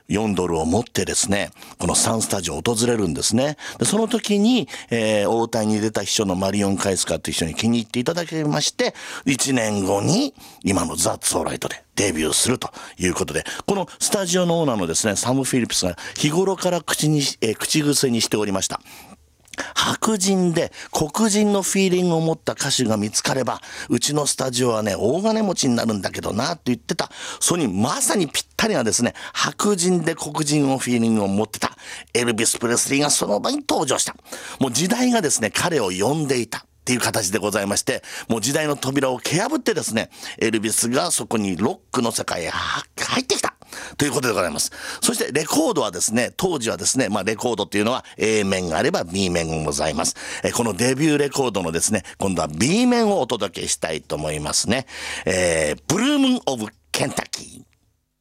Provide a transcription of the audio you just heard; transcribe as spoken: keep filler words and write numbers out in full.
よんドルを持ってですね、このサンスタジオを訪れるんですね。でその時に、えー、応対に出た秘書のマリオン・カイスカーという人に気に入っていただけまして、いちねんごに今のザ・ツーライトでデビューするということで、このスタジオのオーナーのですね、サム・フィリップスが日頃から口に、えー、口癖にしておりました。白人で黒人のフィーリングを持った歌手が見つかれば、うちのスタジオはね、大金持ちになるんだけどなと言ってた。それにまさにぴったりなですね、白人で黒人のフィーリングを持ってたエルビス・プレスリーがその場に登場した。もう時代がですね、彼を呼んでいたっていう形でございまして、もう時代の扉を蹴破ってですね、エルビスがそこにロックの世界へ入ってきたということでございます。そしてレコードはですね、当時はですね、まあレコードっていうのは A 面があれば B 面がございます。えこのデビューレコードのですね、今度は B 面をお届けしたいと思いますね。えー、ブルームン・オブ・ケンタッキー。